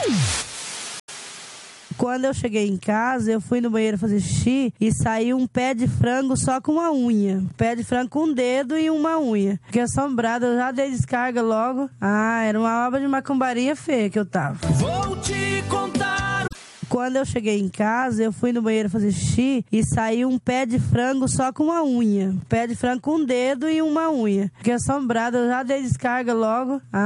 Quando eu cheguei em casa, eu fui no banheiro fazer xixi e saiu um pé de frango só com uma unha. Pé de frango com um dedo e uma unha. Fiquei assombrada, eu já dei descarga logo. Ah, era uma obra de macumbaria feia que eu tava. Vou te contar. Quando eu cheguei em casa, eu fui no banheiro fazer xixi e saiu um pé de frango só com uma unha. Pé de frango com um dedo e uma unha. Fiquei assombrada, eu já dei descarga logo.